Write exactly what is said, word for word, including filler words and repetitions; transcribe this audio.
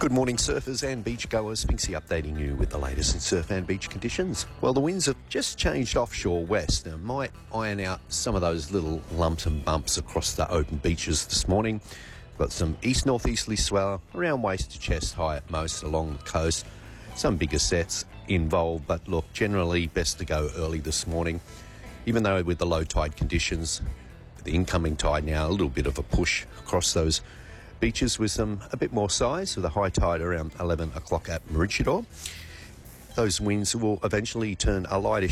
Good morning, surfers and beachgoers. Spinksy updating you with the latest in surf and beach conditions. Well, the winds have just changed offshore west and might iron out some of those little lumps and bumps across the open beaches this morning. Got some east-northeasterly swell around waist to chest high at most along the coast. Some bigger sets involved, but look, generally best to go early this morning. Even though with the low tide conditions, the incoming tide now, a little bit of a push across those beaches with some a bit more size, with a high tide around eleven o'clock at Maroochydore. Those winds will eventually turn a lightish